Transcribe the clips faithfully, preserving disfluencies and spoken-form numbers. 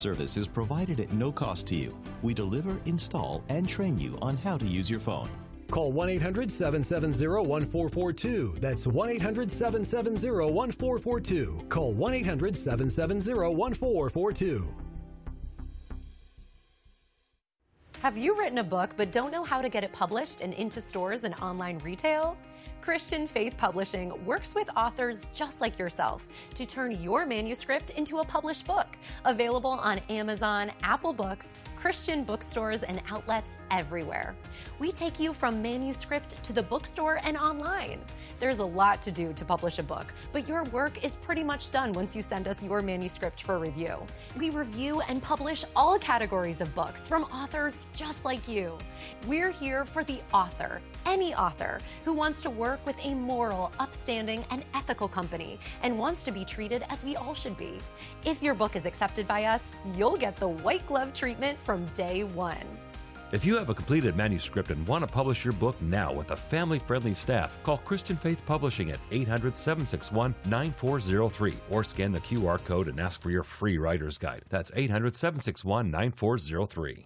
Service is provided at no cost to you. We deliver, install, and train you on how to use your phone. Call one eight hundred seven seven zero one four four two. That's one eight hundred seven seven zero one four four two. Call one eight hundred seven seven zero one four four two. Have you written a book but don't know how to get it published and into stores and online retail? Christian Faith Publishing works with authors just like yourself to turn your manuscript into a published book. Available on Amazon, Apple Books, Christian bookstores, and outlets everywhere. We take you from manuscript to the bookstore and online. There's a lot to do to publish a book, but your work is pretty much done once you send us your manuscript for review. We review and publish all categories of books from authors just like you. We're here for the author, any author, who wants to work with a moral, upstanding, and ethical company and wants to be treated as we all should be. If your book is accepted by us, you'll get the white glove treatment from day one. If you have a completed manuscript and want to publish your book now with a family-friendly staff, call Christian Faith Publishing at eight hundred seven six one nine four zero three or scan the Q R code and ask for your free writer's guide. That's eight hundred seven six one nine four zero three.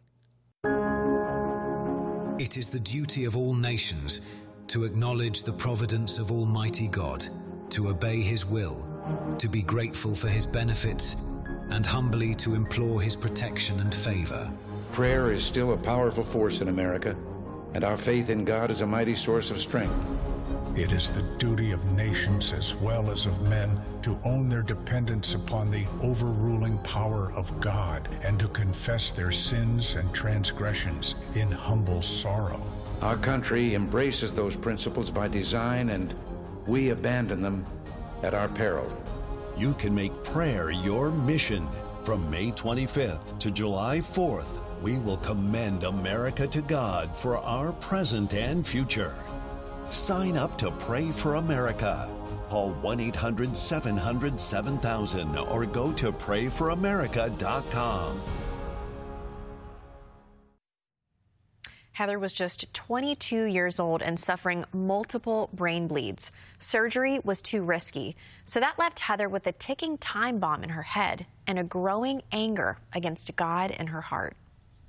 It is the duty of all nations to acknowledge the providence of Almighty God, to obey His will, to be grateful for His benefits, and humbly to implore His protection and favor. Prayer is still a powerful force in America, and our faith in God is a mighty source of strength. It is the duty of nations as well as of men to own their dependence upon the overruling power of God and to confess their sins and transgressions in humble sorrow. Our country embraces those principles by design, and we abandon them at our peril. You can make prayer your mission. From May twenty-fifth to July fourth, we will commend America to God for our present and future. Sign up to Pray for America. Call one eight hundred seven hundred seven thousand or go to pray for america dot com. Heather was just twenty-two years old and suffering multiple brain bleeds. Surgery was too risky, so that left Heather with a ticking time bomb in her head and a growing anger against God in her heart.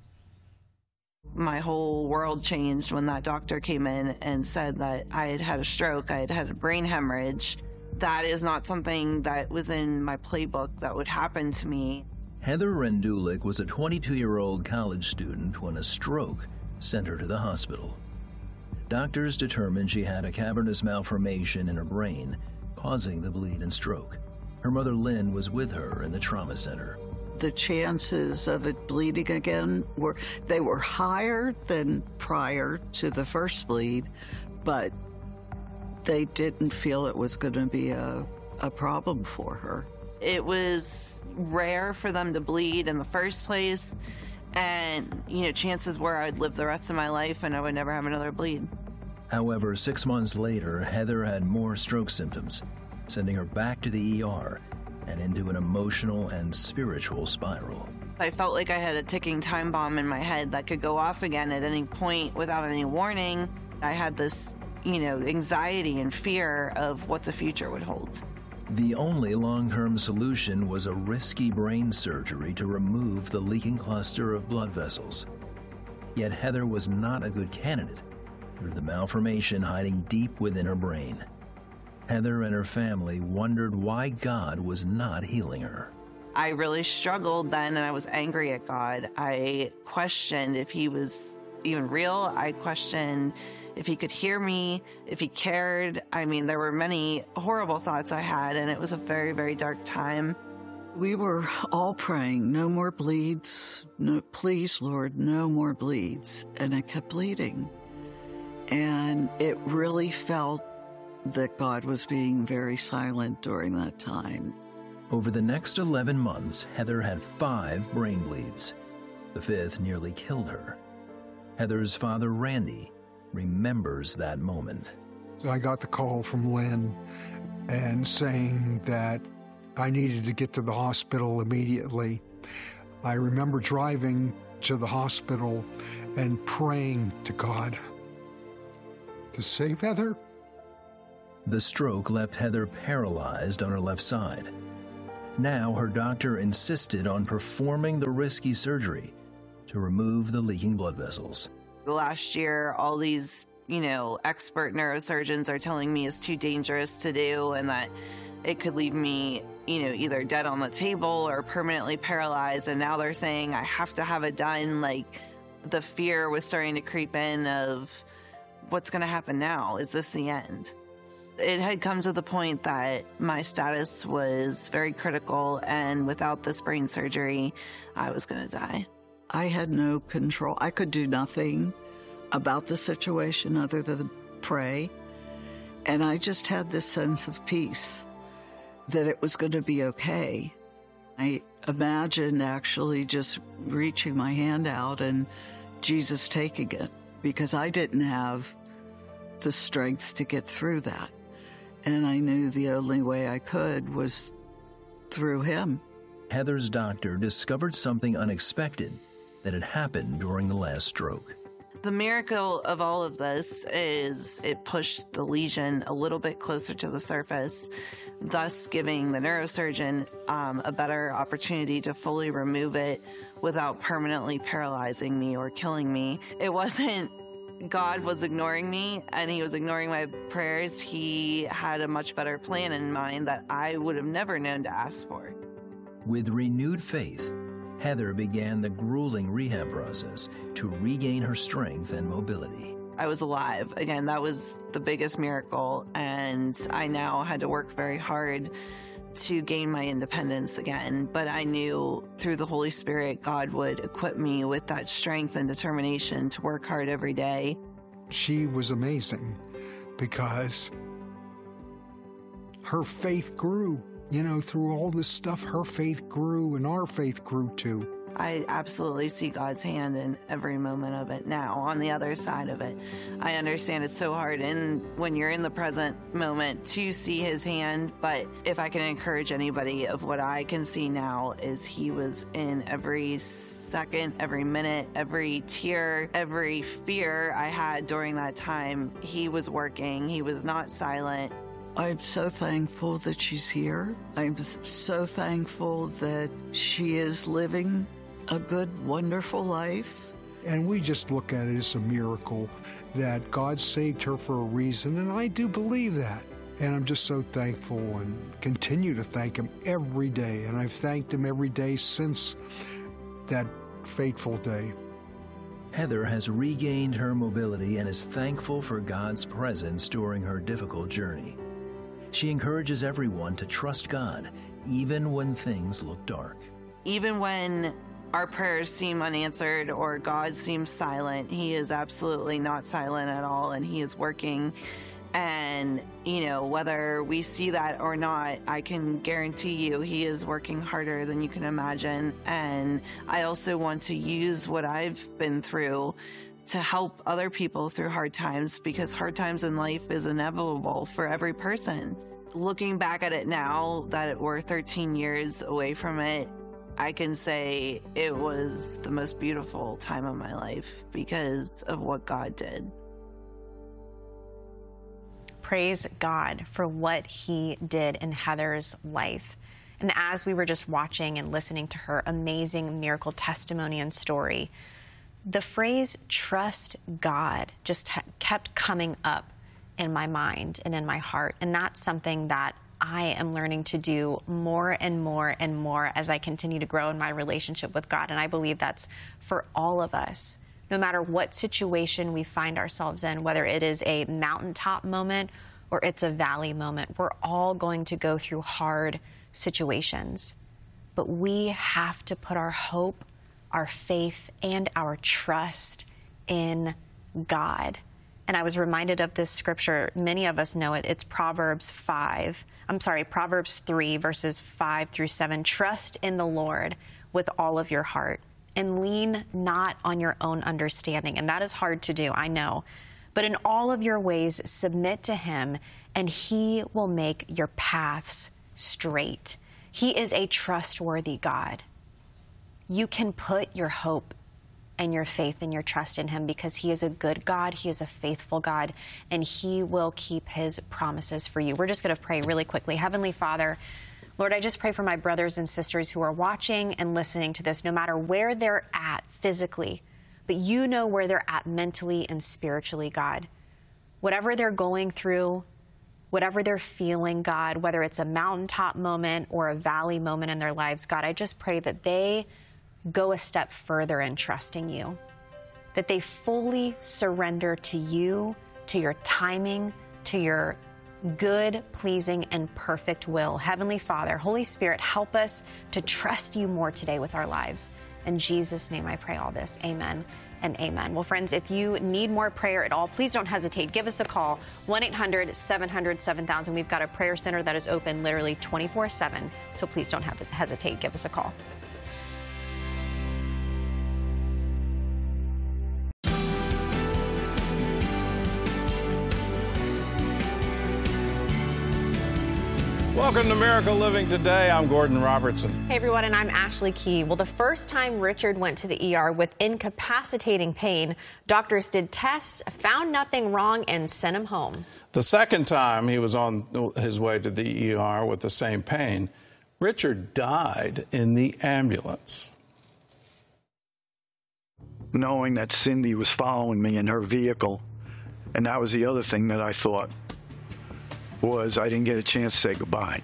My whole world changed when that doctor came in and said that I had had a stroke, I had had a brain hemorrhage. That is not something that was in my playbook that would happen to me. Heather Rendulic was a twenty-two-year-old college student when a stroke sent her to the hospital. Doctors determined she had a cavernous malformation in her brain, causing the bleed and stroke. Her mother, Lynn, was with her in the trauma center. The chances of it bleeding again were, they were higher than prior to the first bleed, but they didn't feel it was going to be a, a problem for her. It was rare for them to bleed in the first place, and, you know, chances were I'd live the rest of my life and I would never have another bleed. However, six months later, Heather had more stroke symptoms, sending her back to the E R and into an emotional and spiritual spiral. I felt like I had a ticking time bomb in my head that could go off again at any point without any warning. I had this, you know, anxiety and fear of what the future would hold. The only long-term solution was a risky brain surgery to remove the leaking cluster of blood vessels. Yet Heather was not a good candidate due to the malformation hiding deep within her brain. Heather and her family wondered why God was not healing her. I really struggled then, and I was angry at God. I questioned if He was even real. I questioned if He could hear me, if He cared. I mean, there were many horrible thoughts I had, and it was a very, very dark time. We were all praying, no more bleeds. No, please, Lord, no more bleeds. And I kept bleeding. And it really felt that God was being very silent during that time. Over the next eleven months, Heather had five brain bleeds. The fifth nearly killed her. Heather's father, Randy, remembers that moment. So I got the call from Lynn and saying that I needed to get to the hospital immediately. I remember driving to the hospital and praying to God to save Heather. The stroke left Heather paralyzed on her left side. Now her doctor insisted on performing the risky surgery to remove the leaking blood vessels. Last year, all these, you know, expert neurosurgeons are telling me it's too dangerous to do and that it could leave me, you know, either dead on the table or permanently paralyzed. And now they're saying I have to have it done. Like, the fear was starting to creep in of what's going to happen now? Is this the end? It had come to the point that my status was very critical, and without this brain surgery, I was going to die. I had no control. I could do nothing about the situation other than pray. And I just had this sense of peace that it was going to be okay. I imagined actually just reaching my hand out and Jesus taking it, because I didn't have the strength to get through that. And I knew the only way I could was through him. Heather's doctor discovered something unexpected that had happened during the last stroke. The miracle of all of this is it pushed the lesion a little bit closer to the surface, thus giving the neurosurgeon um, a better opportunity to fully remove it without permanently paralyzing me or killing me. It wasn't God was ignoring me and he was ignoring my prayers. He had a much better plan in mind that I would have never known to ask for. With renewed faith, Heather began the grueling rehab process to regain her strength and mobility. I was alive. Again, that was the biggest miracle, and I now had to work very hard to gain my independence again. But I knew through the Holy Spirit, God would equip me with that strength and determination to work hard every day. She was amazing because her faith grew. You know, through all this stuff, her faith grew and our faith grew too. I absolutely see God's hand in every moment of it now, on the other side of it. I understand it's so hard and when you're in the present moment to see his hand, but if I can encourage anybody of what I can see now is he was in every second, every minute, every tear, every fear I had during that time. He was working. He was not silent. I'm so thankful that she's here. I'm so thankful that she is living a good, wonderful life. And we just look at it as a miracle that God saved her for a reason, and I do believe that. And I'm just so thankful and continue to thank him every day. And I've thanked him every day since that fateful day. Heather has regained her mobility and is thankful for God's presence during her difficult journey. She encourages everyone to trust God, even when things look dark. Even when our prayers seem unanswered or God seems silent, he is absolutely not silent at all, and he is working. And, you know, whether we see that or not, I can guarantee you he is working harder than you can imagine. And I also want to use what I've been through to help other people through hard times, because hard times in life is inevitable for every person. Looking back at it now that we're thirteen years away from it, I can say it was the most beautiful time of my life because of what God did. Praise God for what he did in Heather's life. And as we were just watching and listening to her amazing miracle testimony and story, the phrase trust God just kept coming up in my mind and in my heart. And that's something that I am learning to do more and more and more as I continue to grow in my relationship with God. And I believe that's for all of us, no matter what situation we find ourselves in, whether it is a mountaintop moment or it's a valley moment. We're all going to go through hard situations, but we have to put our hope, our faith, and our trust in God. And I was reminded of this scripture. Many of us know it. It's Proverbs five. I'm sorry, Proverbs three, verses five through seven. Trust in the Lord with all of your heart and lean not on your own understanding. And that is hard to do, I know. But in all of your ways, submit to him, and he will make your paths straight. He is a trustworthy God. You can put your hope and your faith and your trust in him because he is a good God, he is a faithful God, and he will keep his promises for you. We're just going to pray really quickly. Heavenly Father, Lord, I just pray for my brothers and sisters who are watching and listening to this, no matter where they're at physically, but you know where they're at mentally and spiritually, God. Whatever they're going through, whatever they're feeling, God, whether it's a mountaintop moment or a valley moment in their lives, God, I just pray that they go a step further in trusting you, that they fully surrender to you, to your timing, to your good, pleasing, and perfect will. Heavenly Father, Holy Spirit, help us to trust you more today with our lives. In Jesus' name I pray all this. Amen and amen. Well, friends, if you need more prayer at all, please don't hesitate. Give us a call, one eight hundred seven hundred seven thousand. We've got a prayer center that is open literally twenty-four seven, so please don't have to hesitate. Give us a call. Welcome to Miracle Living Today. I'm Gordon Robertson. Hey, everyone, and I'm Ashley Key. Well, the first time Richard went to the E R with incapacitating pain, doctors did tests, found nothing wrong, and sent him home. The second time he was on his way to the E R with the same pain, Richard died in the ambulance. Knowing that Cindy was following me in her vehicle, and that was the other thing that I thought, was I didn't get a chance to say goodbye.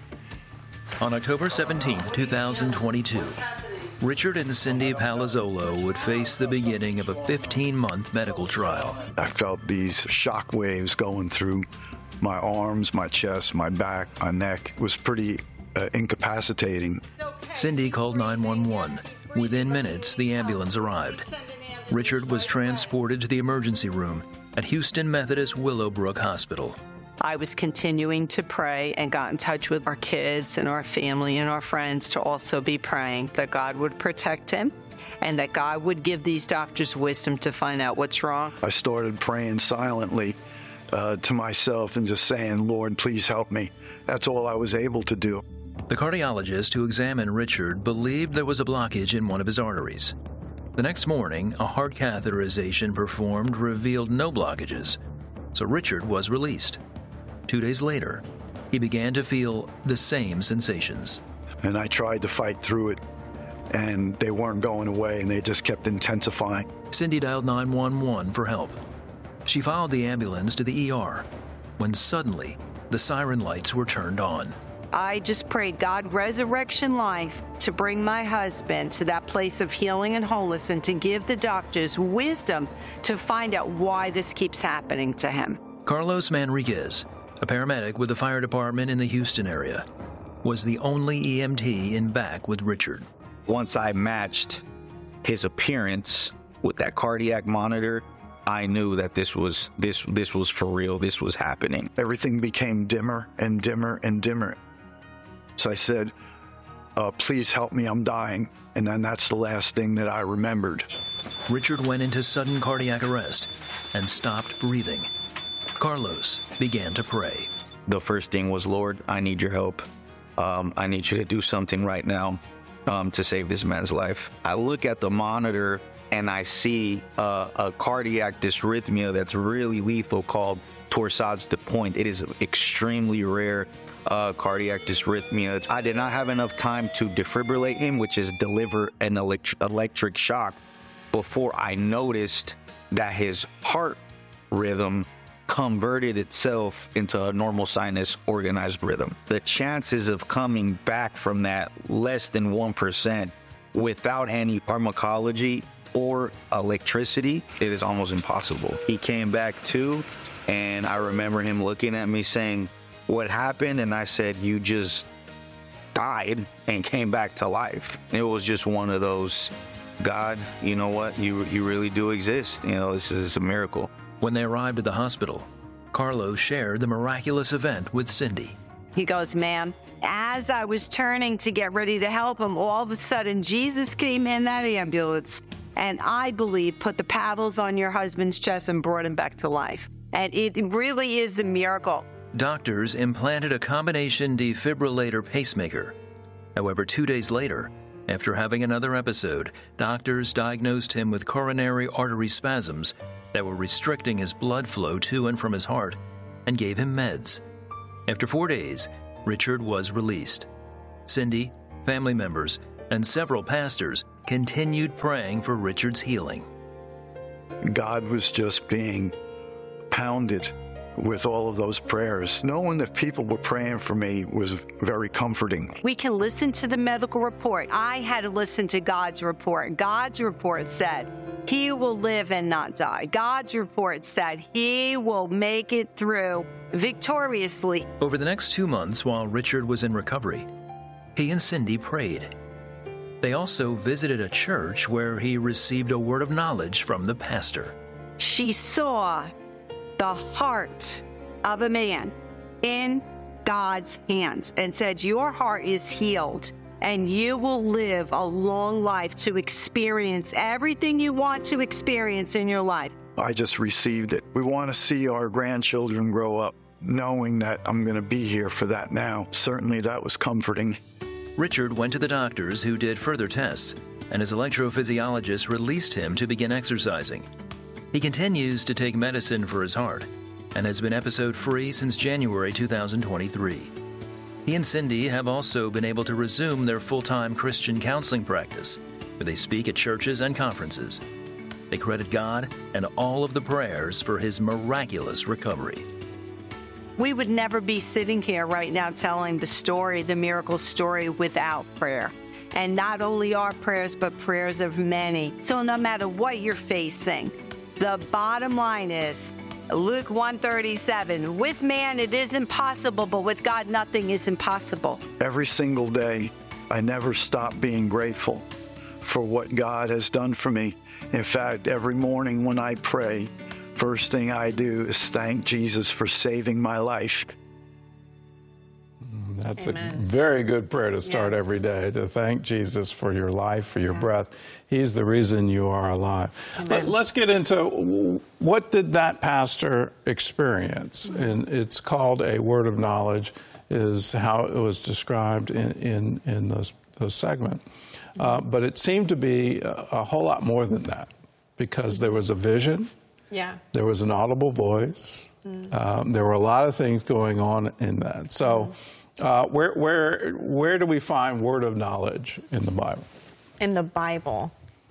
On October seventeenth, two thousand twenty-two, Richard and Cindy Palazzolo would face the beginning of a fifteen-month medical trial. I felt these shock waves going through my arms, my chest, my back, my neck. It was pretty uh, incapacitating. Cindy called nine one one. Within minutes, the ambulance arrived. Richard was transported to the emergency room at Houston Methodist Willowbrook Hospital. I was continuing to pray and got in touch with our kids and our family and our friends to also be praying that God would protect him and that God would give these doctors wisdom to find out what's wrong. I started praying silently uh, to myself and just saying, Lord, please help me. That's all I was able to do. The cardiologist who examined Richard believed there was a blockage in one of his arteries. The next morning, a heart catheterization performed revealed no blockages, so Richard was released. Two days later, he began to feel the same sensations. And I tried to fight through it, and they weren't going away, and they just kept intensifying. Cindy dialed nine one one for help. She followed the ambulance to the E R, when suddenly the siren lights were turned on. I just prayed God resurrection life to bring my husband to that place of healing and wholeness and to give the doctors wisdom to find out why this keeps happening to him. Carlos Manriquez, a paramedic with the fire department in the Houston area, was the only E M T in back with Richard. Once I matched his appearance with that cardiac monitor, I knew that this was this this was for real. This was happening. Everything became dimmer and dimmer and dimmer. So I said, uh, please help me, I'm dying. And then that's the last thing that I remembered. Richard went into sudden cardiac arrest and stopped breathing. Carlos began to pray. The first thing was, Lord, I need your help. Um, I need you to do something right now um, to save this man's life. I look at the monitor and I see uh, a cardiac dysrhythmia that's really lethal called torsades de pointe. It is extremely rare uh, cardiac dysrhythmia. I did not have enough time to defibrillate him, which is deliver an elect- electric shock, before I noticed that his heart rhythm converted itself into a normal sinus organized rhythm. The chances of coming back from that less than one percent without any pharmacology or electricity, it is almost impossible. He came back too, and I remember him looking at me saying, what happened? And I said, you just died and came back to life. It was just one of those, God, you know what? You, you really do exist. You know, this is a miracle. When they arrived at the hospital, Carlos shared the miraculous event with Cindy. He goes, ma'am, as I was turning to get ready to help him, all of a sudden Jesus came in that ambulance and I believe put the paddles on your husband's chest and brought him back to life. And it really is a miracle. Doctors implanted a combination defibrillator pacemaker. However, two days later, after having another episode, doctors diagnosed him with coronary artery spasms that were restricting his blood flow to and from his heart and gave him meds. After four days, Richard was released. Cindy, family members, and several pastors continued praying for Richard's healing. God was just being pounded with all of those prayers. Knowing that people were praying for me was very comforting. We can listen to the medical report. I had to listen to God's report. God's report said he will live and not die. God's report said he will make it through victoriously. Over the next two months while Richard was in recovery, he and Cindy prayed. They also visited a church where he received a word of knowledge from the pastor. She saw the heart of a man in God's hands and said, your heart is healed and you will live a long life to experience everything you want to experience in your life. I just received it. We want to see our grandchildren grow up knowing that I'm going to be here for that now. Certainly that was comforting. Richard went to the doctors who did further tests, and his electrophysiologist released him to begin exercising. He continues to take medicine for his heart and has been episode-free since January two thousand twenty-three. He and Cindy have also been able to resume their full-time Christian counseling practice, where they speak at churches and conferences. They credit God and all of the prayers for his miraculous recovery. We would never be sitting here right now telling the story, the miracle story, without prayer. And not only our prayers, but prayers of many. So no matter what you're facing, the bottom line is Luke one thirty-seven, with man it is impossible, but with God nothing is impossible. Every single day, I never stop being grateful for what God has done for me. In fact, every morning when I pray, first thing I do is thank Jesus for saving my life. That's Amen. a very good prayer to start Yes. every day, to thank Jesus for your life, for your Yeah. breath. He's the reason you are alive. Amen. But let's get into what did that pastor experience? Mm-hmm. And it's called a word of knowledge, is how it was described in, in, in those, those segment. Uh, but it seemed to be a, a whole lot more than that, because there was a vision. Yeah. There was an audible voice. Mm. Um, there were a lot of things going on in that. So uh, where, where, where do we find word of knowledge in the Bible? In the Bible.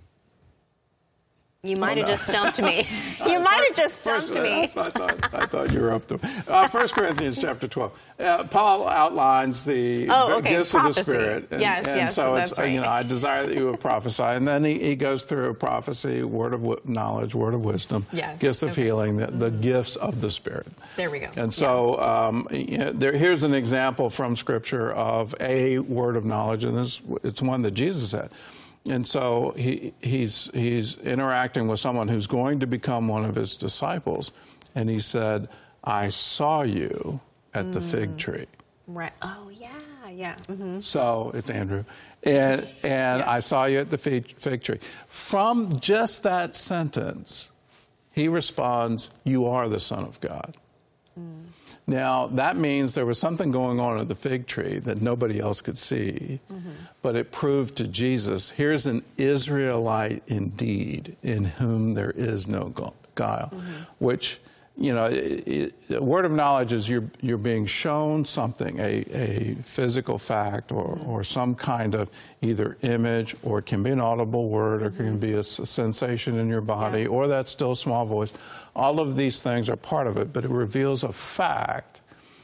You might Oh, have no. just stumped me. You might have just stumped First, me. I, thought, I thought you were up to uh, First Corinthians chapter twelve. Uh, Paul outlines the Oh, okay, gifts prophecy. of the Spirit. And, Yes, and yes, so that's it's, right. you know, I desire that you would prophesy. And then he, he goes through prophecy, word of wi- knowledge, word of wisdom, Yes, gifts of okay. healing, the, the gifts of the Spirit. There we go. And so um, you know, there, here's an example from Scripture of a word of knowledge, and this, it's one that Jesus had. And so he, he's, he's interacting with someone who's going to become one of his disciples. And he said, I saw you at the fig tree. Right. Oh, yeah, yeah. Mm-hmm. So it's Andrew. And, and I saw you at the fig, fig tree. From just that sentence, he responds, you are the Son of God. Mm. Now, that means there was something going on at the fig tree that nobody else could see, mm-hmm. but it proved to Jesus, here's an Israelite indeed, in whom there is no guile, mm-hmm. which, you know, it, it, word of knowledge is you're, you're being shown something, a, a physical fact or, mm-hmm. or some kind of either image, or it can be an audible word, or it can be a, a sensation in your body, yeah. or that still small voice. All of these things are part of it, but it reveals a fact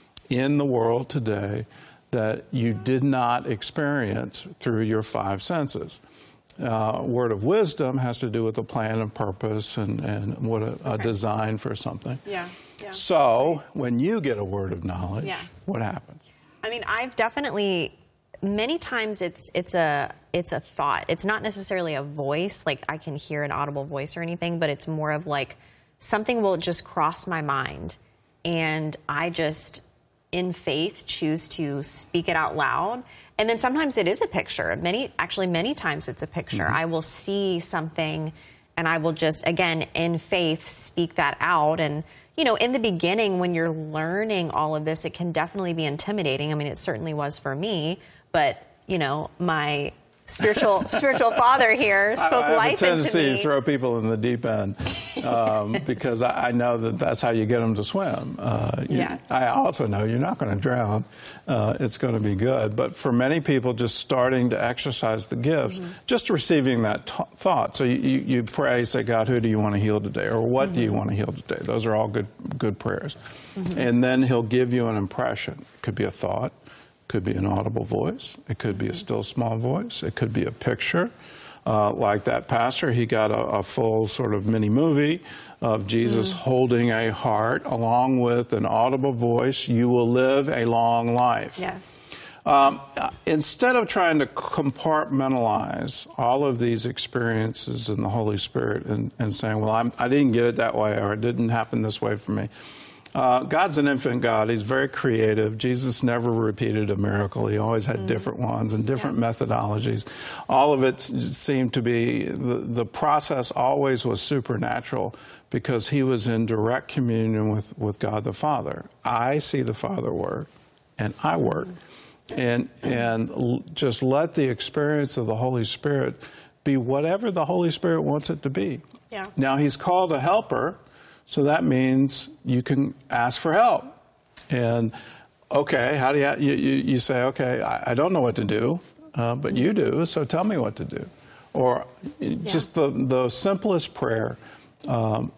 in the world today that you did not experience through your five senses. Uh, word of wisdom has to do with a plan and purpose and, and what a, a design for something. Yeah, yeah. So when you get a word of knowledge, yeah. what happens? I mean, I've definitely, many times it's it's a it's a thought. It's not necessarily a voice, like I can hear an audible voice or anything, but it's more of like something will just cross my mind, and I just, in faith, choose to speak it out loud. And then sometimes it is a picture. Many, actually, many times it's a picture. Mm-hmm. I will see something, and I will just, again, in faith, speak that out. And, you know, in the beginning, when you're learning all of this, it can definitely be intimidating. I mean, it certainly was for me. But, you know, my spiritual spiritual father here spoke I, I life have a into tendency me. to throw people in the deep end um, because I, I know that that's how you get them to swim. Uh, you, Yeah. I also know you're not going to drown. Uh, it's going to be good. But for many people, just starting to exercise the gifts, mm-hmm. just receiving that t- thought. So you, you, you pray, say, God, who do you want to heal today? Or what mm-hmm. do you want to heal today? Those are all good, good prayers. Mm-hmm. And then he'll give you an impression. It could be a thought. Could be an audible voice. It could be a still small voice. It could be a picture. Uh, like that pastor, he got a, a full sort of mini movie of Jesus mm. holding a heart along with an audible voice. You will live a long life. Yes. Um, instead of trying to compartmentalize all of these experiences in the Holy Spirit and, and saying, well, I'm, I didn't get it that way, or it didn't happen this way for me. Uh, God's an infinite God. He's very creative. Jesus never repeated a miracle. He always had mm. different ones and different yeah. methodologies. All of it seemed to be, the, the process always was supernatural because he was in direct communion with, with God the Father. I see the Father work, and I work. Mm. And, and l- just let the experience of the Holy Spirit be whatever the Holy Spirit wants it to be. Yeah. Now, he's called a helper. So that means you can ask for help. And, okay, how do you, you, you, you say, okay, I, I don't know what to do, uh, but you do, so tell me what to do. Or yeah. just the, the simplest prayer, um,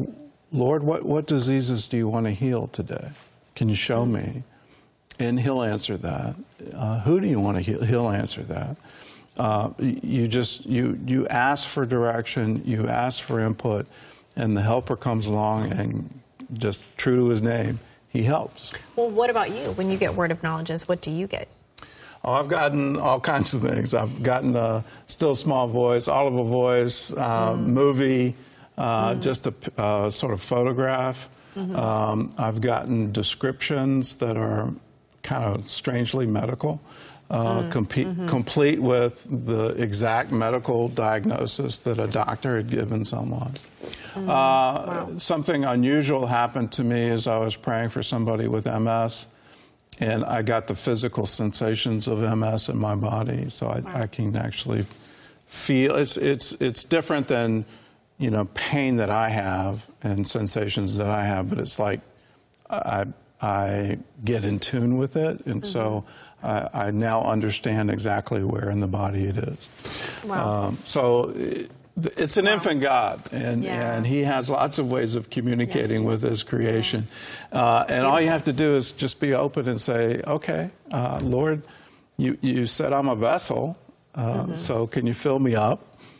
Lord, what, what diseases do you want to heal today? Can you show me? And he'll answer that. Uh, who do you want to heal? He'll answer that. Uh, you just, you, you ask for direction, you ask for input, and the helper comes along and just true to his name, he helps. Well, what about you? When you get word of knowledges, what do you get? Oh, I've gotten all kinds of things. I've gotten a still small voice, audible voice, uh, mm. movie, uh, mm. just a uh, sort of photograph. Mm-hmm. Um, I've gotten descriptions that are kind of strangely medical. Uh, mm, com- mm-hmm. complete with the exact medical diagnosis that a doctor had given someone. Mm, uh, wow. Something unusual happened to me as I was praying for somebody with M S, and I got the physical sensations of M S in my body, so I, wow. I can actually feel. It's it's it's different than, you know, pain that I have and sensations that I have, but it's like I I get in tune with it, and mm-hmm. so I, I now understand exactly where in the body it is. Wow. Um, so it, it's an wow. infant God, and, yeah. and he has lots of ways of communicating yes. with his creation. Yeah. Uh, and all you have to do is just be open and say, okay, uh, Lord, you, you said I'm a vessel, uh, mm-hmm. so can you fill me up?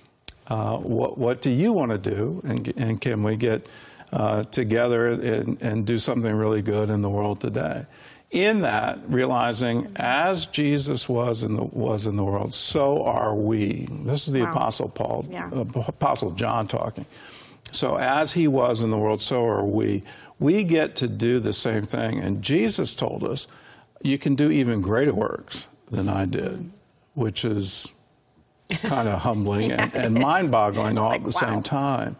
Uh, what, what do you want to do? And, and can we get uh, together and, and do something really good in the world today? In that, realizing as Jesus was in the was in the world, so are we. This is the wow. Apostle Paul, yeah. uh, Apostle John talking. So as he was in the world, so are we. We get to do the same thing. And Jesus told us, you can do even greater works than I did, which is kind of humbling yeah, and, and mind-boggling all like, at the wow. same time.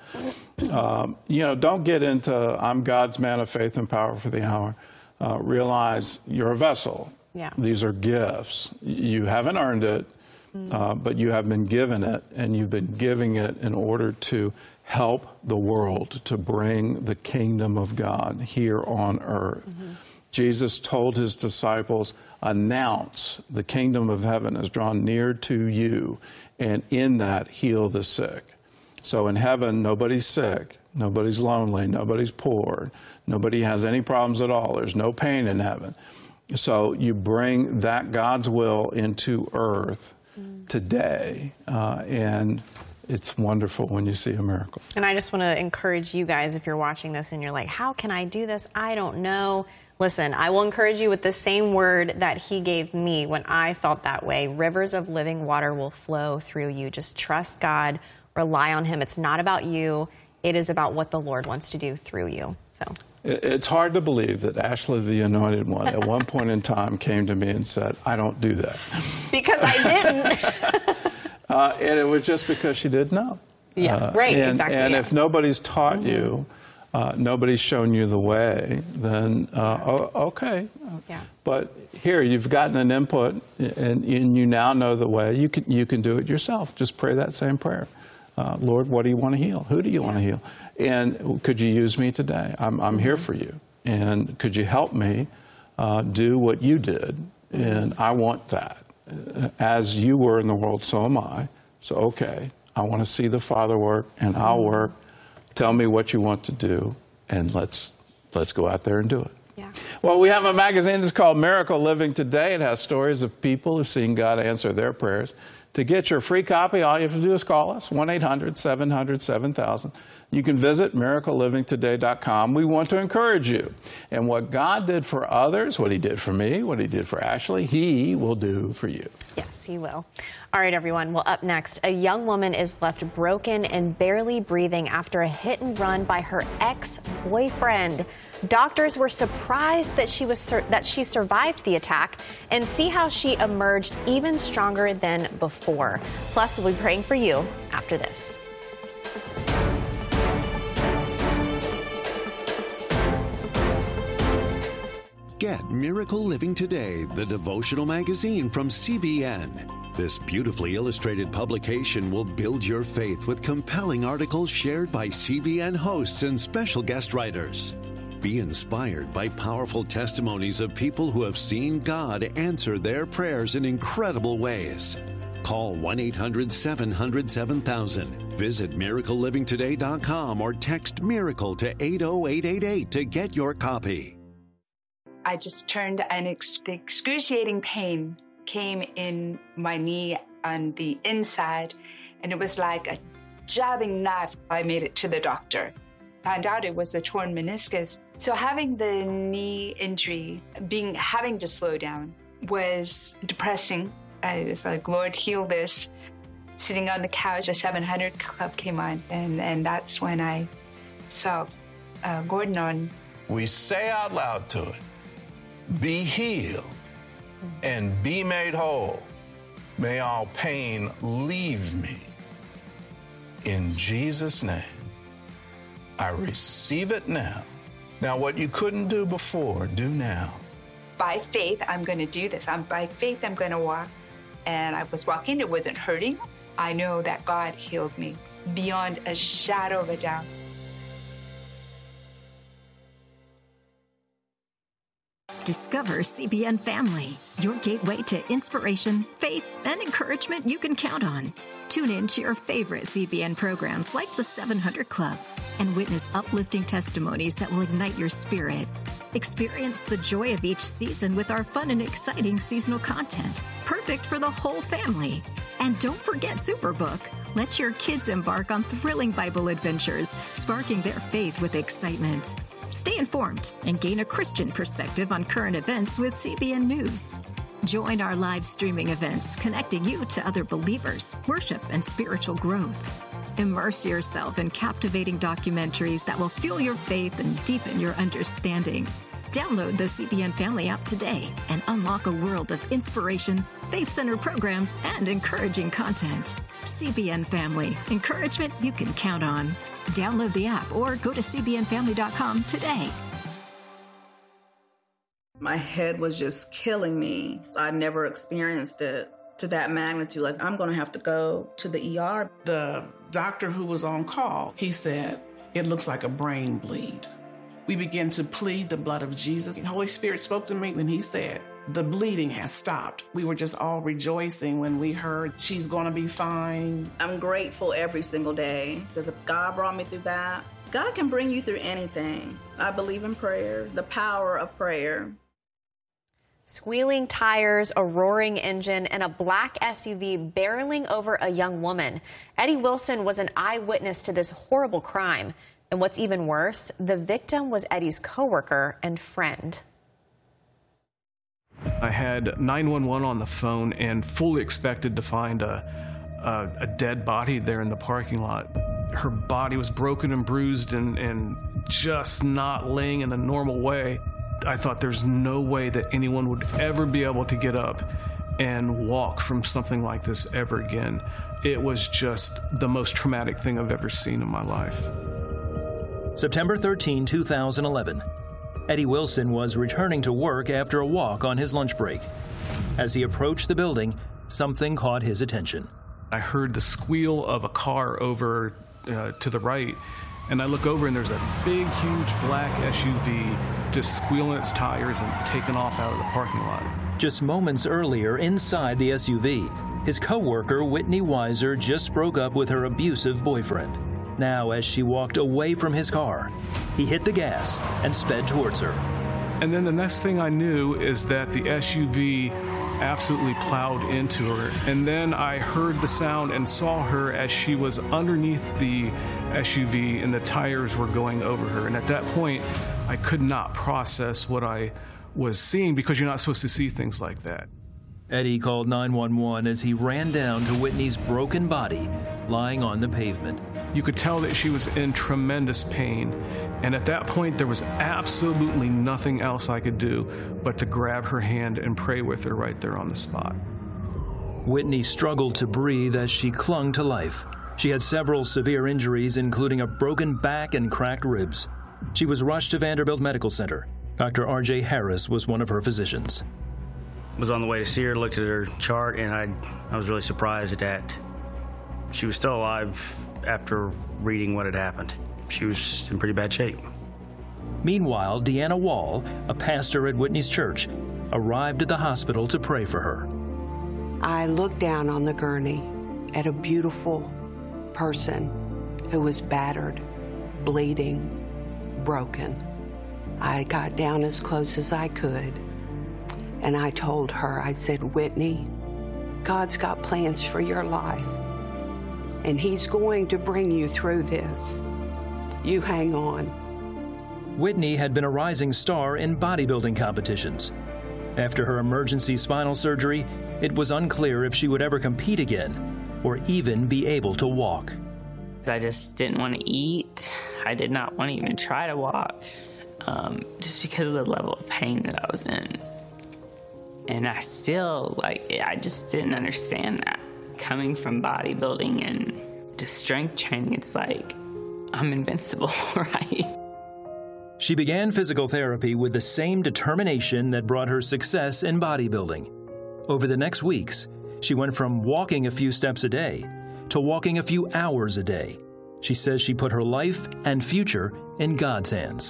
Um, you know, don't get into, I'm God's man of faith and power for the hour. Uh, realize you're a vessel. Yeah. These are gifts. You haven't earned it, mm. uh, but you have been given it, and you've been giving it in order to help the world, to bring the kingdom of God here on earth. Mm-hmm. Jesus told his disciples, announce the kingdom of heaven is drawn near to you, and in that heal the sick. So in heaven, nobody's sick, nobody's lonely, nobody's poor, nobody has any problems at all. There's no pain in heaven. So you bring that God's will into earth mm. today, uh, and it's wonderful when you see a miracle. And I just want to encourage you guys, if you're watching this and you're like, how can I do this? I don't know. Listen, I will encourage you with the same word that he gave me when I felt that way. Rivers of living water will flow through you. Just trust God, rely on him. It's not about you. It is about what the Lord wants to do through you. So it's hard to believe that Ashley, the Anointed One, at one point in time came to me and said, I don't do that. Because I didn't. uh, and it was just because she didn't know. Yeah, uh, right. And, exactly, and yeah. if nobody's taught mm-hmm. you, uh, nobody's shown you the way, then uh, oh, okay. Yeah. But here, you've gotten an input, and, and you now know the way. You can you can do it yourself. Just pray that same prayer. Uh, Lord, what do you want to heal? Who do you yeah. want to heal? And could you use me today? I'm I'm mm-hmm. here for you. And could you help me uh, do what you did? And I want that. As you were in the world, so am I. So, okay, I want to see the Father work, and I'll work. Tell me what you want to do, and let's let's go out there and do it. Yeah. Well, we have a magazine that's called Miracle Living Today. It has stories of people who've seen God answer their prayers. To get your free copy, all you have to do is call us, one eight hundred seven hundred seven thousand. You can visit miracle living today dot com. We want to encourage you. And what God did for others, what he did for me, what he did for Ashley, he will do for you. Yes, he will. All right, everyone. Well, up next, a young woman is left broken and barely breathing after a hit and run by her ex-boyfriend. Doctors were surprised that she was sur- that she survived the attack, and see how she emerged even stronger than before. Plus, we'll be praying for you after this. Get Miracle Living Today, the devotional magazine from C B N. This beautifully illustrated publication will build your faith with compelling articles shared by C B N hosts and special guest writers. Be inspired by powerful testimonies of people who have seen God answer their prayers in incredible ways. Call one eight hundred seven hundred seven thousand. Visit miracle living today dot com or text MIRACLE to eight oh eight eight eight to get your copy. I just turned and ex- excruciating pain came in my knee on the inside, and it was like a jabbing knife. I made it to the doctor. Found out it was a torn meniscus. So having the knee injury, being having to slow down, was depressing. I was like, Lord, heal this. Sitting on the couch, a seven hundred Club came on, and, and that's when I saw uh, Gordon on. We say out loud to it, be healed and be made whole. May all pain leave me. In Jesus' name, I receive it now. Now, what you couldn't do before, do now. By faith, I'm going to do this. I'm by faith, I'm going to walk. And I was walking, it wasn't hurting. I know that God healed me beyond a shadow of a doubt. Discover C B N Family, your gateway to inspiration, faith, and encouragement you can count on. Tune in to your favorite C B N programs like the seven hundred Club and witness uplifting testimonies that will ignite your spirit. Experience the joy of each season with our fun and exciting seasonal content, perfect for the whole family. And don't forget Superbook. Let your kids embark on thrilling Bible adventures, sparking their faith with excitement. Stay informed and gain a Christian perspective on current events with C B N News. Join our live streaming events, connecting you to other believers, worship, and spiritual growth. Immerse yourself in captivating documentaries that will fuel your faith and deepen your understanding. Download the C B N Family app today and unlock a world of inspiration, faith-centered programs, and encouraging content. C B N Family, encouragement you can count on. Download the app or go to c b n family dot com today. My head was just killing me. I never experienced it to that magnitude. Like, I'm going to have to go to the E R. The doctor who was on call, he said, it looks like a brain bleed. We began to plead the blood of Jesus. The Holy Spirit spoke to me when he said, the bleeding has stopped. We were just all rejoicing when we heard she's going to be fine. I'm grateful every single day because if God brought me through that, God can bring you through anything. I believe in prayer, the power of prayer. Squealing tires, a roaring engine, and a black S U V barreling over a young woman. Eddie Wilson was an eyewitness to this horrible crime. And what's even worse, the victim was Eddie's coworker and friend. I had nine one one on the phone and fully expected to find a, a, a dead body there in the parking lot. Her body was broken and bruised and, and just not laying in a normal way. I thought there's no way that anyone would ever be able to get up and walk from something like this ever again. It was just the most traumatic thing I've ever seen in my life. September thirteenth, two thousand eleven. Eddie Wilson was returning to work after a walk on his lunch break. As he approached the building, something caught his attention. I heard the squeal of a car over uh, to the right, and I look over and there's a big, huge black S U V just squealing its tires and taking off out of the parking lot. Just moments earlier, inside the S U V, his co-worker Whitney Weiser just broke up with her abusive boyfriend. Now, as she walked away from his car, he hit the gas and sped towards her. And then the next thing I knew is that the S U V absolutely plowed into her. And then I heard the sound and saw her as she was underneath the S U V and the tires were going over her. And at that point, I could not process what I was seeing because you're not supposed to see things like that. Eddie called nine one one as he ran down to Whitney's broken body lying on the pavement. You could tell that she was in tremendous pain, and at that point there was absolutely nothing else I could do but to grab her hand and pray with her right there on the spot. Whitney struggled to breathe as she clung to life. She had several severe injuries, including a broken back and cracked ribs. She was rushed to Vanderbilt Medical Center. Doctor R J Harris was one of her physicians. Was on the way to see her, looked at her chart, and I, I was really surprised that she was still alive after reading what had happened. She was in pretty bad shape. Meanwhile, Deanna Wall, a pastor at Whitney's church, arrived at the hospital to pray for her. I looked down on the gurney at a beautiful person who was battered, bleeding, broken. I got down as close as I could, and I told her, I said, Whitney, God's got plans for your life, and He's going to bring you through this. You hang on. Whitney had been a rising star in bodybuilding competitions. After her emergency spinal surgery, it was unclear if she would ever compete again or even be able to walk. I just didn't want to eat. I did not want to even try to walk, um, just because of the level of pain that I was in. And I still, like, I just didn't understand that. Coming from bodybuilding and just strength training, it's like, I'm invincible, right? She began physical therapy with the same determination that brought her success in bodybuilding. Over the next weeks, she went from walking a few steps a day to walking a few hours a day. She says she put her life and future in God's hands.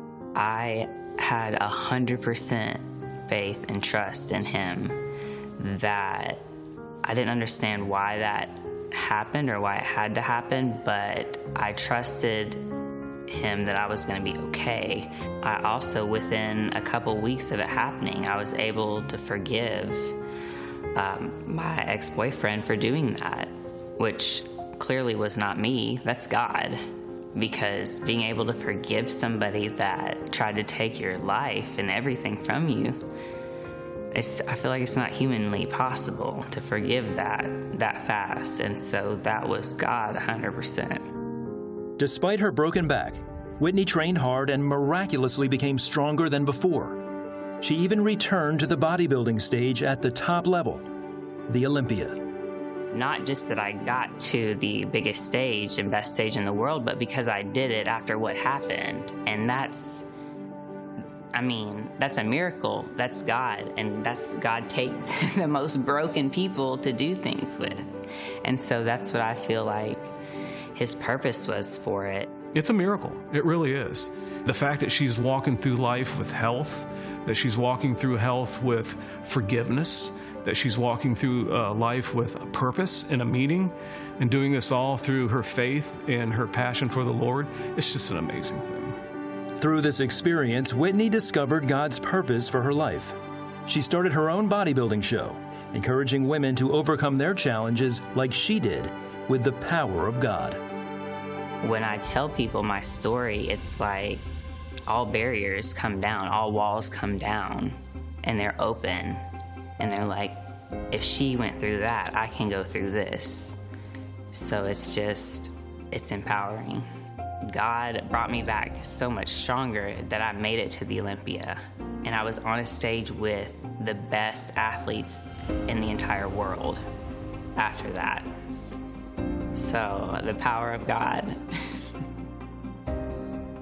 I had a hundred percent faith and trust in Him that I didn't understand why that happened or why it had to happen, but I trusted Him that I was going to be okay. I also, within a couple weeks of it happening, I was able to forgive um, my ex-boyfriend for doing that, which clearly was not me, that's God. Because being able to forgive somebody that tried to take your life and everything from you, it's, I feel like it's not humanly possible to forgive that that fast. And so that was God one hundred percent. Despite her broken back, Whitney trained hard and miraculously became stronger than before. She even returned to the bodybuilding stage at the top level, the Olympia. Not just that I got to the biggest stage and best stage in the world, but because I did it after what happened. And that's, I mean, that's a miracle. That's God. And that's God takes the most broken people to do things with. And so that's what I feel like His purpose was for it. It's a miracle. It really is. The fact that she's walking through life with health, that she's walking through health with forgiveness, that she's walking through uh, life with a purpose and a meaning, and doing this all through her faith and her passion for the Lord, it's just an amazing thing. Through this experience, Whitney discovered God's purpose for her life. She started her own bodybuilding show, encouraging women to overcome their challenges like she did with the power of God. When I tell people my story, it's like all barriers come down, all walls come down, and they're open. And they're like, if she went through that, I can go through this. So it's just, it's empowering. God brought me back so much stronger that I made it to the Olympia. And I was on a stage with the best athletes in the entire world after that. So the power of God.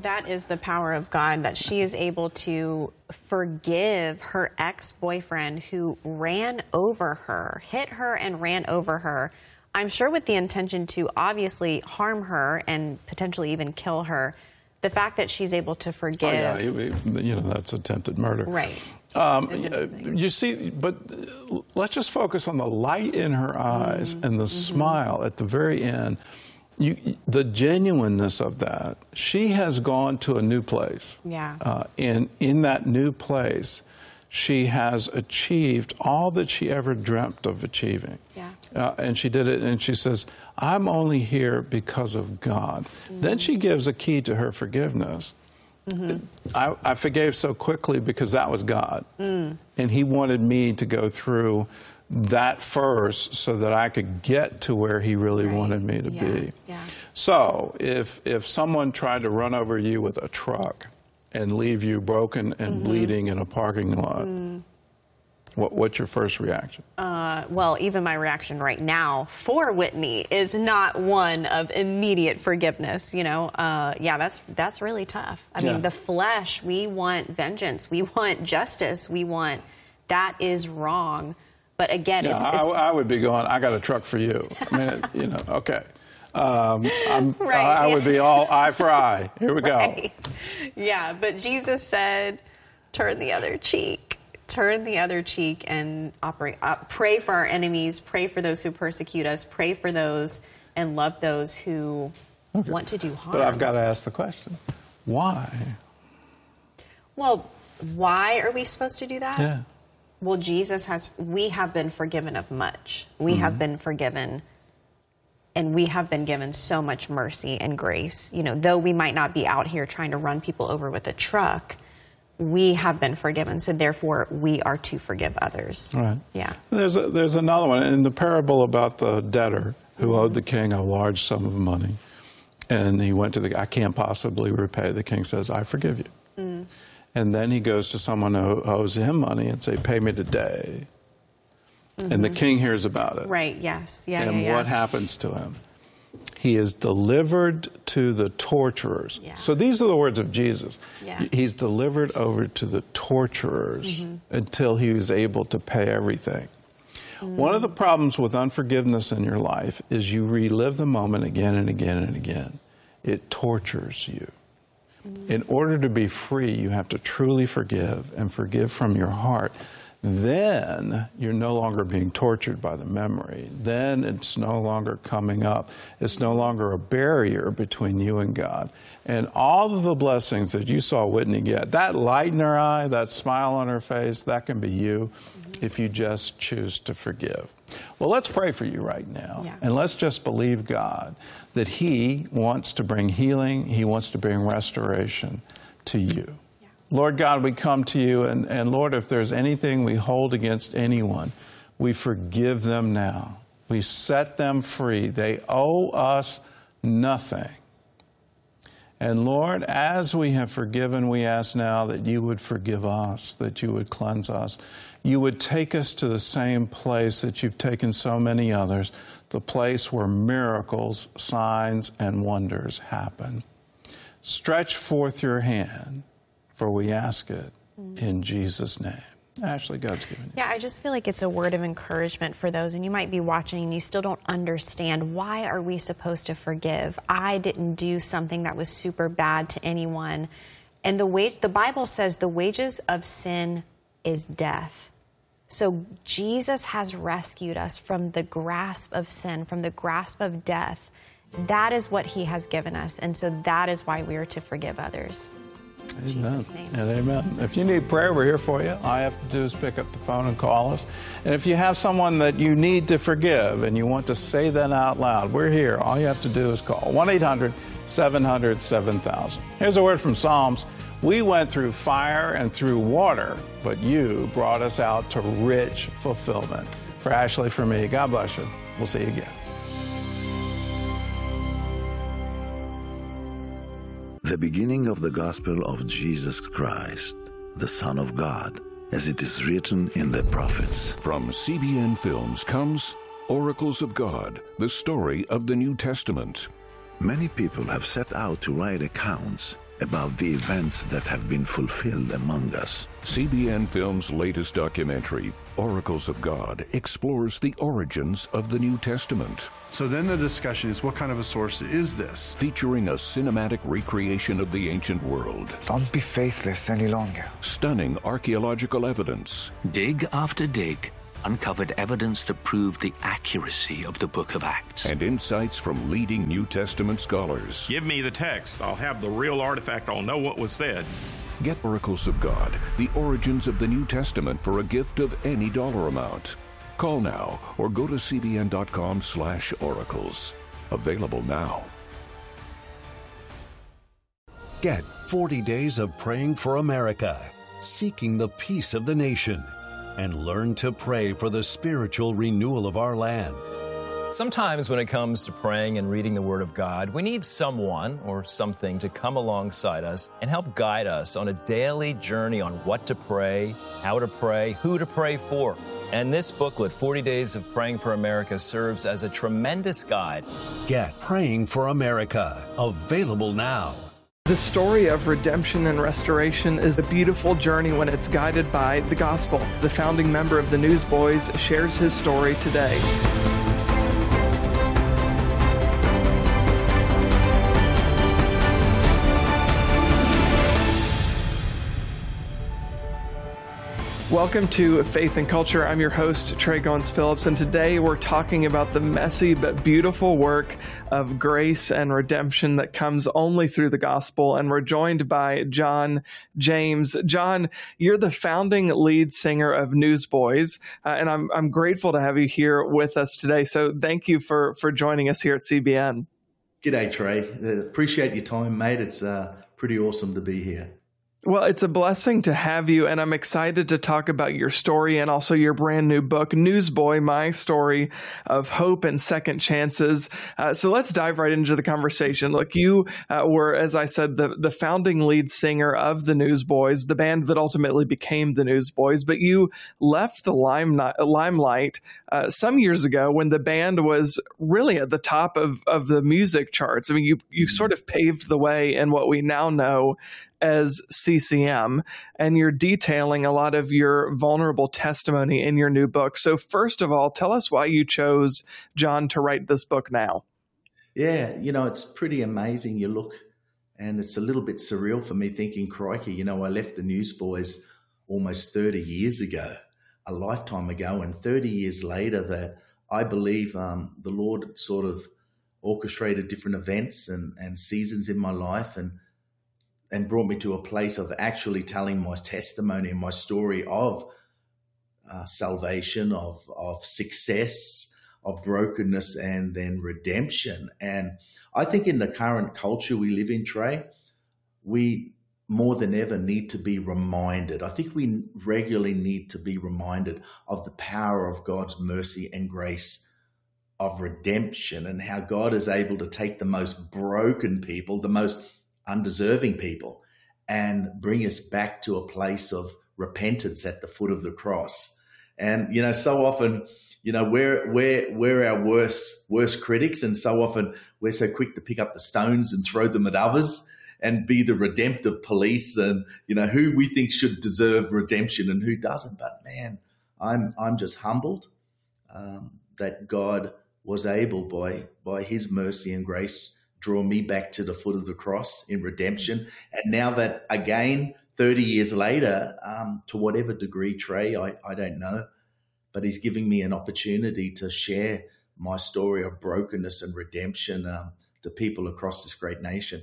That is the power of God, that she is able to forgive her ex-boyfriend who ran over her, hit her and ran over her. I'm sure with the intention to obviously harm her and potentially even kill her. The fact that she's able to forgive. Oh, yeah, you, you know, that's attempted murder. Right. Um, you see, but let's just focus on the light in her eyes mm-hmm. and the mm-hmm. smile at the very end. You, the genuineness of that. She has gone to a new place. Yeah. Uh, and in that new place, she has achieved all that she ever dreamt of achieving. Yeah. Uh, and she did it, and she says, I'm only here because of God. Mm-hmm. Then she gives a key to her forgiveness. Mm-hmm. I, I forgave so quickly because that was God. Mm. And he wanted me to go through that first so that I could get to where he really right. wanted me to yeah. be. Yeah. So if, if someone tried to run over you with a truck and leave you broken and mm-hmm. bleeding in a parking lot, mm. what, what's your first reaction? Uh, well, even my reaction right now for Whitney is not one of immediate forgiveness. You know, uh, yeah, that's that's really tough. I yeah. mean, the flesh, we want vengeance, we want justice, we want that is wrong. But again, yeah, it's, I, it's I would be going, I got a truck for you. I mean, it, you know, okay. Um, I'm, right, I, I yeah. would be all eye for eye. Here we right. go. Yeah, but Jesus said, turn the other cheek. Turn the other cheek and operate. Uh, pray for our enemies. Pray for those who persecute us. Pray for those and love those who okay. want to do harm. But I've got to ask the question, why? Well, why are we supposed to do that? Yeah. Well, Jesus has, we have been forgiven of much. We mm-hmm. have been forgiven, and we have been given so much mercy and grace. You know, though we might not be out here trying to run people over with a truck, we have been forgiven. So therefore, we are to forgive others. Right. Yeah. There's a, there's another one in the parable about the debtor who mm-hmm. owed the king a large sum of money. And he went to the, I can't possibly repay. The king says, I forgive you. Mm. And then he goes to someone who owes him money and say, pay me today. Mm-hmm. And the king hears about it. Right, yes. Yeah, and yeah, yeah. what happens to him? He is delivered to the torturers. Yeah. So these are the words of Jesus. Yeah. He's delivered over to the torturers mm-hmm. until he was able to pay everything. Mm. One of the problems with unforgiveness in your life is you relive the moment again and again and again. It tortures you. Mm. In order to be free, you have to truly forgive and forgive from your heart. Then you're no longer being tortured by the memory. Then it's no longer coming up. It's no longer a barrier between you and God. And all of the blessings that you saw Whitney get, that light in her eye, that smile on her face, that can be you mm-hmm. if you just choose to forgive. Well, let's pray for you right now. Yeah. And let's just believe God that He wants to bring healing. He wants to bring restoration to you. Lord God, we come to you, and, and Lord, if there's anything we hold against anyone, we forgive them now. We set them free. They owe us nothing. And Lord, as we have forgiven, we ask now that you would forgive us, that you would cleanse us. You would take us to the same place that you've taken so many others, the place where miracles, signs, and wonders happen. Stretch forth your hand, for we ask it in Jesus' name. Ashley, God's given you. Yeah, I just feel like it's a word of encouragement for those, and you might be watching and you still don't understand, why are we supposed to forgive? I didn't do something that was super bad to anyone. And the wage, the Bible says the wages of sin is death. So Jesus has rescued us from the grasp of sin, from the grasp of death. That is what he has given us, and so that is why we are to forgive others. Amen. And amen. If you need prayer, we're here for you. All you have to do is pick up the phone and call us. And if you have someone that you need to forgive and you want to say that out loud, we're here. All you have to do is call one eight hundred seven hundred seven thousand. Here's a word from Psalms. We went through fire and through water, but you brought us out to rich fulfillment. For Ashley, for me, God bless you. We'll see you again. The beginning of the gospel of Jesus Christ, the Son of God, as it is written in the prophets. From C B N Films comes Oracles of God, the story of the New Testament. Many people have set out to write accounts about the events that have been fulfilled among us. C B N Films' latest documentary, Oracles of God, explores the origins of the New Testament. So then the discussion is, what kind of a source is this? Featuring a cinematic recreation of the ancient world. Don't be faithless any longer. Stunning archaeological evidence. Dig after dig uncovered evidence that proved the accuracy of the book of Acts. And insights from leading New Testament scholars. Give me the text. I'll have the real artifact. I'll know what was said. Get Oracles of God, the origins of the New Testament for a gift of any dollar amount. Call now or go to cbn.com slash oracles. Available now. Get forty days of praying for America, seeking the peace of the nation, and learn to pray for the spiritual renewal of our land. Sometimes when it comes to praying and reading the Word of God, we need someone or something to come alongside us and help guide us on a daily journey on what to pray, how to pray, who to pray for. And this booklet, forty days of Praying for America, serves as a tremendous guide. Get Praying for America, available now. The story of redemption and restoration is a beautiful journey when it's guided by the gospel. The founding member of the Newsboys shares his story today. Welcome to Faith and Culture. I'm your host, Trey Goins Phillips, and today we're talking about the messy but beautiful work of grace and redemption that comes only through the gospel. And we're joined by John James. John, you're the founding lead singer of Newsboys, uh, and I'm I'm grateful to have you here with us today. So thank you for for joining us here at C B N. G'day, Trey. Uh, appreciate your time, mate. It's uh, pretty awesome to be here. Well, it's a blessing to have you, and I'm excited to talk about your story and also your brand new book, Newsboy, My Story of Hope and Second Chances. Uh, so let's dive right into the conversation. Look, you uh, were, as I said, the, the founding lead singer of the Newsboys, the band that ultimately became the Newsboys, but you left the limelight, limelight uh, some years ago when the band was really at the top of, of the music charts. I mean, you, you sort of paved the way in what we now know as C C M, and you're detailing a lot of your vulnerable testimony in your new book. So first of all, tell us why you chose, John, to write this book now. Yeah, you know, it's pretty amazing. You look, and it's a little bit surreal for me thinking, crikey, you know, I left the Newsboys almost thirty years ago, a lifetime ago, and thirty years later that I believe um, the Lord sort of orchestrated different events and, and seasons in my life and and brought me to a place of actually telling my testimony and my story of uh, salvation, of, of success, of brokenness, and then redemption. And I think in the current culture we live in, Trey, we more than ever need to be reminded. I think we regularly need to be reminded of the power of God's mercy and grace of redemption and how God is able to take the most broken people, the most undeserving people, and bring us back to a place of repentance at the foot of the cross. And, you know, so often, you know, we're, we're, we're our worst, worst critics. And so often we're so quick to pick up the stones and throw them at others and be the redemptive police and, you know, who we think should deserve redemption and who doesn't. But man, I'm, I'm just humbled um, that God was able by, by his mercy and grace draw me back to the foot of the cross in redemption. And now that, again, thirty years later, um, to whatever degree, Trey, I, I don't know, but he's giving me an opportunity to share my story of brokenness and redemption um, to people across this great nation.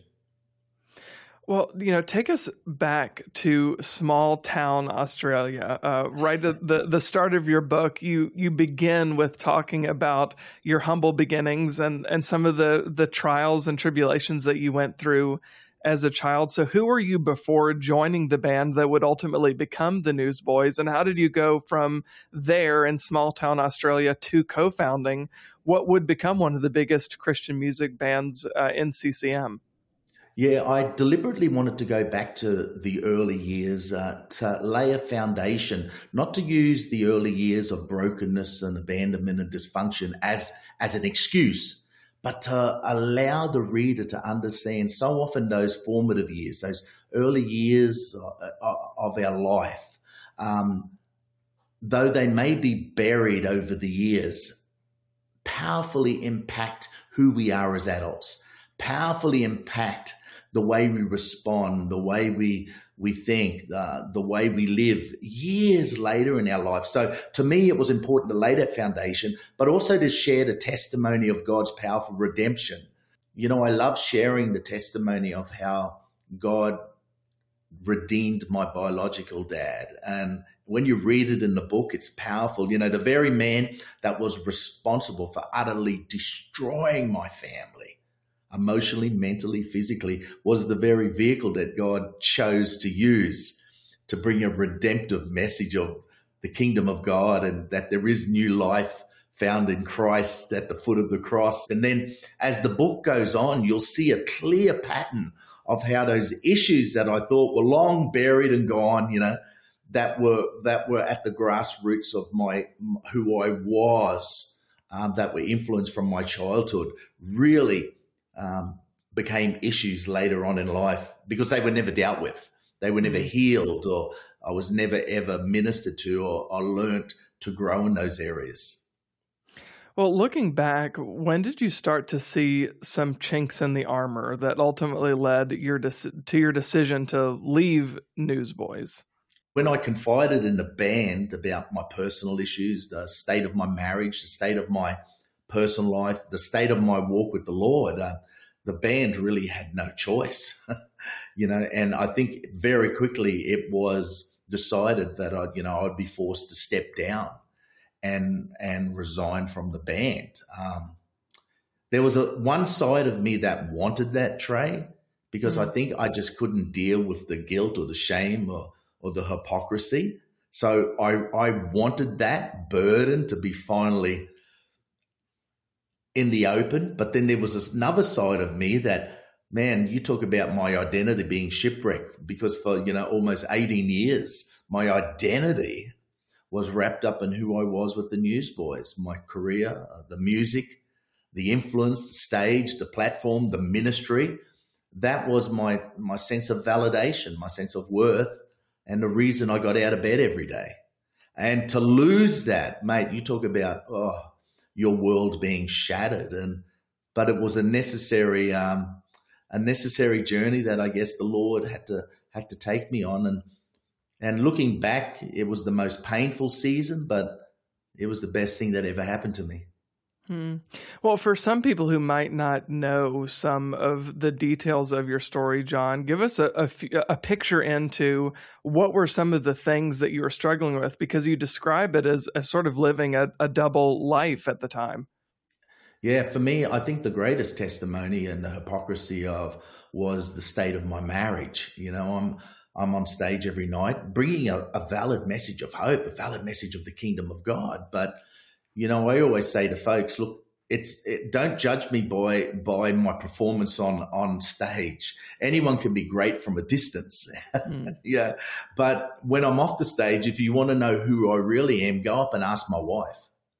Well, you know, take us back to small town Australia. Uh, right at the, the start of your book, you you begin with talking about your humble beginnings and, and some of the, the trials and tribulations that you went through as a child. So who were you before joining the band that would ultimately become the Newsboys? And how did you go from there in small town Australia to co-founding what would become one of the biggest Christian music bands uh, in C C M? Yeah, I deliberately wanted to go back to the early years uh, to lay a foundation, not to use the early years of brokenness and abandonment and dysfunction as, as an excuse, but to allow the reader to understand so often those formative years, those early years of our life, um, though they may be buried over the years, powerfully impact who we are as adults, powerfully impact the way we respond, the way we we think, uh, the way we live years later in our life. So to me, it was important to lay that foundation, but also to share the testimony of God's powerful redemption. You know, I love sharing the testimony of how God redeemed my biological dad. And when you read it in the book, it's powerful. You know, the very man that was responsible for utterly destroying my family, emotionally, mentally, physically, was the very vehicle that God chose to use to bring a redemptive message of the kingdom of God and that there is new life found in Christ at the foot of the cross. And then as the book goes on, you'll see a clear pattern of how those issues that I thought were long buried and gone, you know, that were that were at the grassroots of my who I was, um, that were influenced from my childhood, really um, became issues later on in life because they were never dealt with. They were never healed, or I was never ever ministered to or, or learned to grow in those areas. Well, looking back, when did you start to see some chinks in the armor that ultimately led your dec- to your decision to leave Newsboys? When I confided in the band about my personal issues, the state of my marriage, the state of my personal life, the state of my walk with the Lord, uh, the band really had no choice, you know. And I think very quickly it was decided that I, you know, I'd be forced to step down and and resign from the band. Um, there was a one side of me that wanted that, Trey, because mm. I think I just couldn't deal with the guilt or the shame or, or the hypocrisy. So I, I wanted that burden to be finally in the open. But then there was this another side of me that, man, you talk about my identity being shipwrecked, because for, you know, almost eighteen years, my identity was wrapped up in who I was with the Newsboys, my career, uh, the music, the influence, the stage, the platform, the ministry. That was my my sense of validation, my sense of worth, and the reason I got out of bed every day. And to lose that, mate, you talk about oh, your world being shattered, and but it was a necessary um, a necessary journey that I guess the Lord had to had to take me on. And And looking back, it was the most painful season, but it was the best thing that ever happened to me. Hmm. Well, for some people who might not know some of the details of your story, John, give us a, a, a picture into what were some of the things that you were struggling with, because you describe it as, as sort of living a, a double life at the time. Yeah, for me, I think the greatest testimony and the hypocrisy of was the state of my marriage. You know, I'm I'm on stage every night bringing a, a valid message of hope, a valid message of the kingdom of God. But, you know, I always say to folks, look, it's it, don't judge me by by my performance on, on stage. Anyone can be great from a distance. Mm. Yeah. But when I'm off the stage, if you want to know who I really am, go up and ask my wife.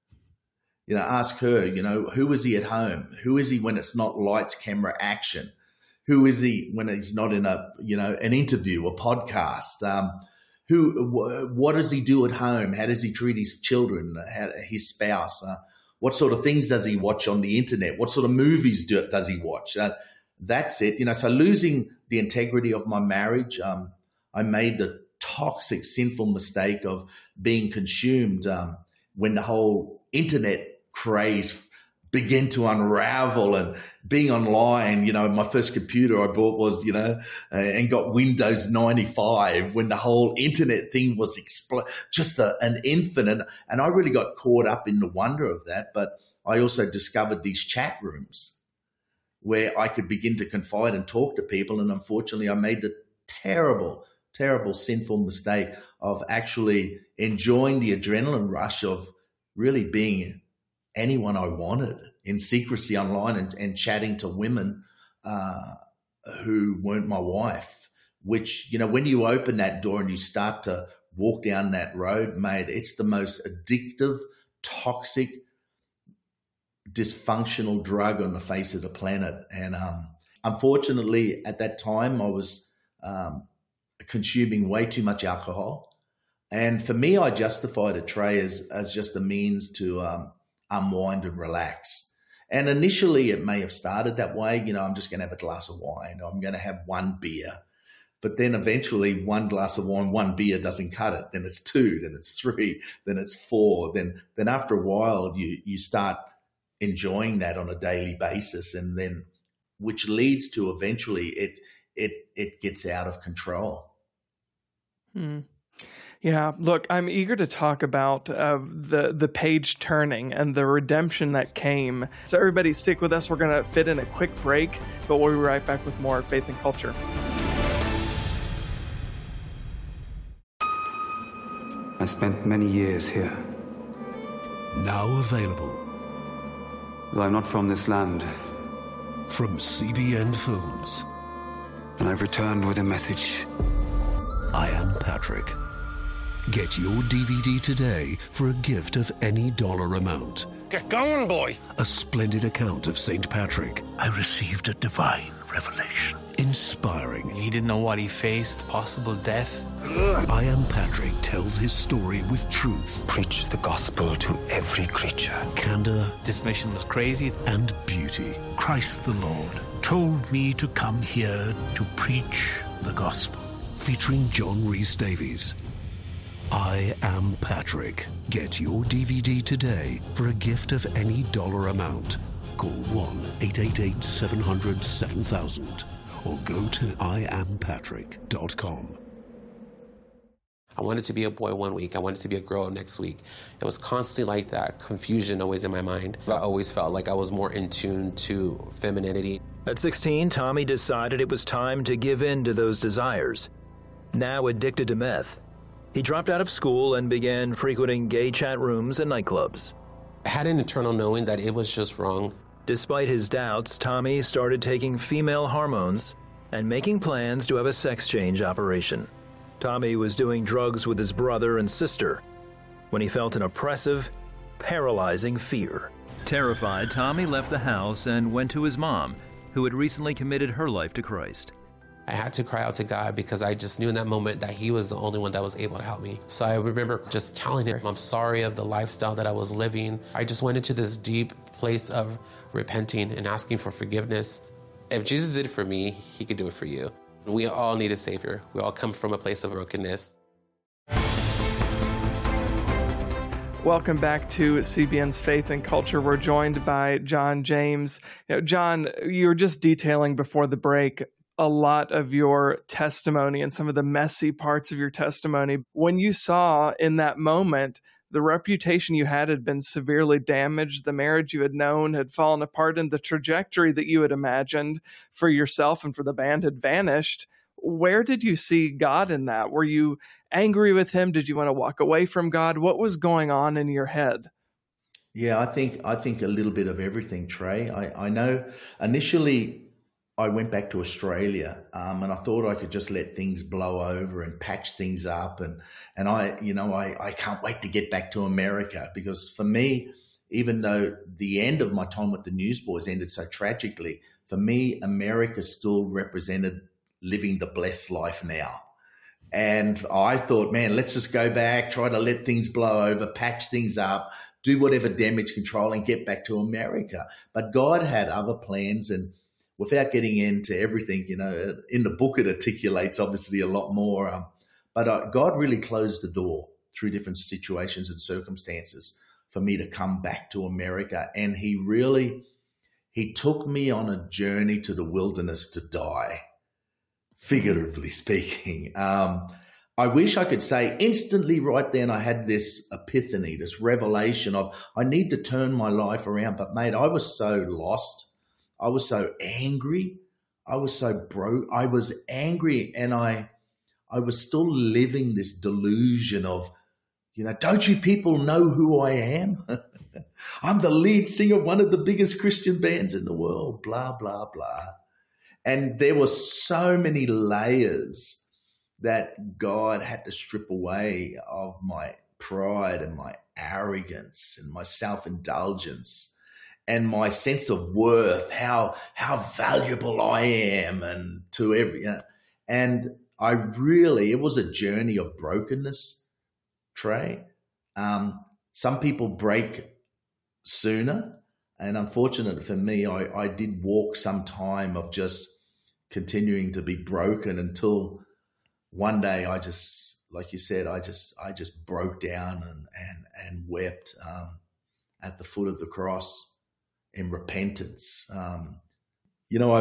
You know, ask her, you know, who is he at home? Who is he when it's not lights, camera, action? Who is he when he's not in a, you know, an interview, a podcast? Um, who, wh- what does he do at home? How does he treat his children, how, his spouse? Uh, what sort of things does he watch on the internet? What sort of movies do, does he watch? Uh, that's it. You know, so losing the integrity of my marriage, um, I made the toxic, sinful mistake of being consumed um, when the whole internet craze begin to unravel, and being online, you know, my first computer I bought was, you know, uh, and got Windows ninety-five when the whole internet thing was expl- just a, an infinite. And I really got caught up in the wonder of that. But I also discovered these chat rooms where I could begin to confide and talk to people. And unfortunately, I made the terrible, terrible, sinful mistake of actually enjoying the adrenaline rush of really being anyone I wanted in secrecy online, and, and chatting to women uh, who weren't my wife, which, you know, when you open that door and you start to walk down that road, mate, it's the most addictive, toxic, dysfunctional drug on the face of the planet. And um, unfortunately, at that time, I was um, consuming way too much alcohol. And for me, I justified it, Trey, as, as just a means to um, unwind and relax. And initially, it may have started that way. You know, I'm just going to have a glass of wine. I'm going to have one beer. But then eventually one glass of wine, one beer doesn't cut it. Then it's two, then it's three, then it's four. Then then after a while, you you start enjoying that on a daily basis, and then which leads to eventually it it it gets out of control. Hmm. Yeah, look, I'm eager to talk about uh, the the page turning and the redemption that came. So everybody stick with us. We're going to fit in a quick break, but we'll be right back with more Faith and Culture. I spent many years here. Now available. Though I'm not from this land. From C B N Films. And I've returned with a message. I Am Patrick. Get your D V D today for a gift of any dollar amount. Get going, boy. A splendid account of Saint Patrick. I received a divine revelation. Inspiring. He didn't know what he faced, possible death. I Am Patrick tells his story with truth. Preach the gospel to every creature. Candor. This mission was crazy. And beauty. Christ the Lord told me to come here to preach the gospel. Featuring John Rhys Davies. I Am Patrick. Get your D V D today for a gift of any dollar amount. Call one eight eight eight, seven hundred, seven thousand or go to I am patrick dot com. I wanted to be a boy one week. I wanted to be a girl next week. It was constantly like that, confusion always in my mind. I always felt like I was more in tune to femininity. At sixteen, Tommy decided it was time to give in to those desires. Now addicted to meth, he dropped out of school and began frequenting gay chat rooms and nightclubs. I had an internal knowing that it was just wrong. Despite his doubts, Tommy started taking female hormones and making plans to have a sex change operation. Tommy was doing drugs with his brother and sister when he felt an oppressive, paralyzing fear. Terrified, Tommy left the house and went to his mom, who had recently committed her life to Christ. I had to cry out to God because I just knew in that moment that he was the only one that was able to help me. So I remember just telling him, I'm sorry of the lifestyle that I was living. I just went into this deep place of repenting and asking for forgiveness. If Jesus did it for me, he could do it for you. We all need a savior. We all come from a place of brokenness. Welcome back to C B N's Faith and Culture. We're joined by John James. You know, John, you were just detailing before the break a lot of your testimony and some of the messy parts of your testimony. When you saw in that moment, the reputation you had had been severely damaged, the marriage you had known had fallen apart, and the trajectory that you had imagined for yourself and for the band had vanished. Where did you see God in that? Were you angry with him? Did you want to walk away from God? What was going on in your head? Yeah, I think I think a little bit of everything, Trey. I, I know initially I went back to Australia um, and I thought I could just let things blow over and patch things up. And, and I, you know, I, I can't wait to get back to America, because for me, even though the end of my time with the Newsboys ended so tragically, for me, America still represented living the blessed life now. And I thought, man, let's just go back, try to let things blow over, patch things up, do whatever damage control and get back to America. But God had other plans, and without getting into everything, you know, in the book it articulates obviously a lot more. Um, but uh, God really closed the door through different situations and circumstances for me to come back to America. And he really, he took me on a journey to the wilderness to die, figuratively speaking. Um, I wish I could say instantly right then I had this epiphany, this revelation of I need to turn my life around. But mate, I was so lost. I was so angry. I was so broke. I was angry, and I I was still living this delusion of, you know, don't you people know who I am? I'm the lead singer of one of the biggest Christian bands in the world, blah, blah, blah. And there were so many layers that God had to strip away of my pride and my arrogance and my self-indulgence. and my sense of worth, how how valuable I am, and to every, you know, and I really, it was a journey of brokenness, Trey. Um, some people break sooner, and unfortunate for me, I, I did walk some time of just continuing to be broken until one day I just, like you said, I just I just broke down and and and wept um, at the foot of the cross in repentance. Um, you know, I